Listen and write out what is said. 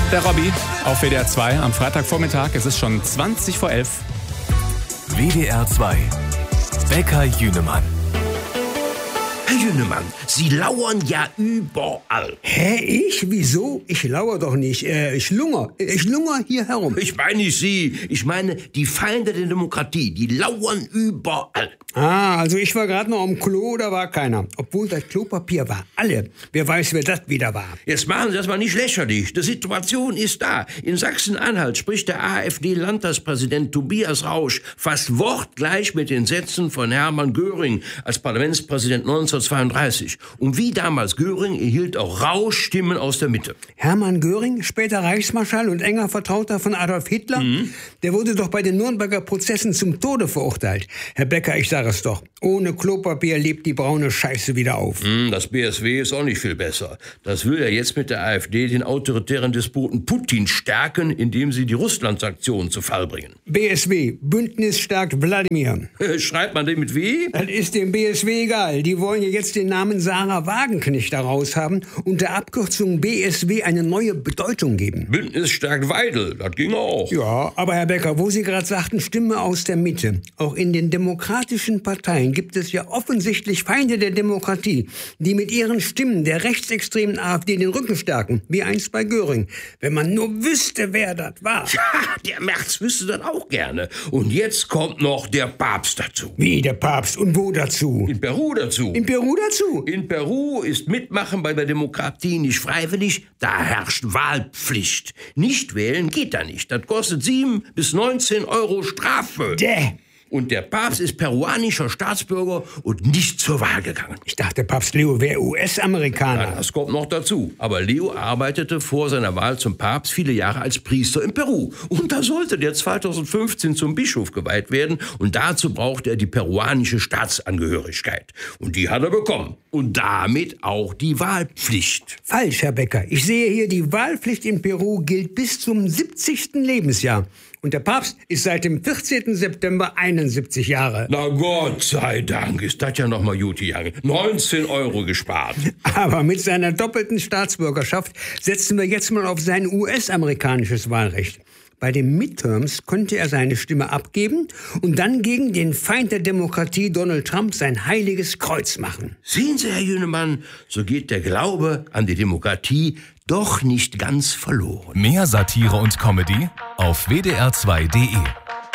Der Robby auf WDR 2 am Freitagvormittag. Es ist schon 20 vor 11. WDR 2. Bäcker Jünemann. Herr Jünemann, Sie lauern ja überall. Hä, ich? Wieso? Ich lauere doch nicht. Ich lungere hier herum. Ich meine nicht Sie, ich meine die Feinde der Demokratie, die lauern überall. Ah, also ich war gerade noch am Klo, da war keiner. Obwohl das Klopapier war alle. Wer weiß, wer das wieder war. Jetzt machen Sie das mal nicht lächerlich. Die Situation ist da. In Sachsen-Anhalt spricht der AfD-Landtagspräsident Tobias Rausch fast wortgleich mit den Sätzen von Hermann Göring als Parlamentspräsident 1932. Und wie damals Göring erhielt auch Rausch Stimmen aus der Mitte. Hermann Göring, später Reichsmarschall und enger Vertrauter von Adolf Hitler, der wurde doch bei den Nürnberger Prozessen zum Tode verurteilt. Herr Becker, ich sage es doch, ohne Klopapier lebt die braune Scheiße wieder auf. Das BSW ist auch nicht viel besser. Das will ja jetzt mit der AfD den autoritären Despoten Putin stärken, indem sie die Russland-Sanktionen zu Fall bringen. BSW, Bündnis stärkt Wladimir. Schreibt man den mit W? Das ist dem BSW egal. Die wollen ja jetzt den Namen Sarah Wagenknecht daraus haben und der Abkürzung BSW eine neue Bedeutung geben. Bündnis stärkt Weidel, das ging auch. Ja, aber Herr Becker, wo Sie gerade sagten, Stimme aus der Mitte. Auch in den demokratischen Parteien gibt es ja offensichtlich Feinde der Demokratie, die mit ihren Stimmen der rechtsextremen AfD den Rücken stärken, wie einst bei Göring. Wenn man nur wüsste, wer das war. Ja, der Merz wüsste das auch gerne. Und jetzt kommt noch der Papst dazu. Wie der Papst? Und wo dazu? In Peru dazu. In Peru dazu? In Peru ist Mitmachen bei der Demokratie nicht freiwillig, da herrscht Wahlpflicht. Nicht wählen geht da nicht. Das kostet 7 bis 19 Euro Strafe. Und der Papst ist peruanischer Staatsbürger und nicht zur Wahl gegangen. Ich dachte, Papst Leo wäre US-Amerikaner. Ja, das kommt noch dazu. Aber Leo arbeitete vor seiner Wahl zum Papst viele Jahre als Priester in Peru. Und da sollte der 2015 zum Bischof geweiht werden. Und dazu brauchte er die peruanische Staatsangehörigkeit. Und die hat er bekommen. Und damit auch die Wahlpflicht. Falsch, Herr Becker. Ich sehe hier, die Wahlpflicht in Peru gilt bis zum 70. Lebensjahr. Und der Papst ist seit dem 14. September 71 Jahre. Na Gott sei Dank, ist das ja noch mal gut gegangen. 19 Euro gespart. Aber mit seiner doppelten Staatsbürgerschaft setzen wir jetzt mal auf sein US-amerikanisches Wahlrecht. Bei den Midterms konnte er seine Stimme abgeben und dann gegen den Feind der Demokratie Donald Trump sein heiliges Kreuz machen. Sehen Sie, Herr Jünemann, so geht der Glaube an die Demokratie doch nicht ganz verloren. Mehr Satire und Comedy auf wdr2.de.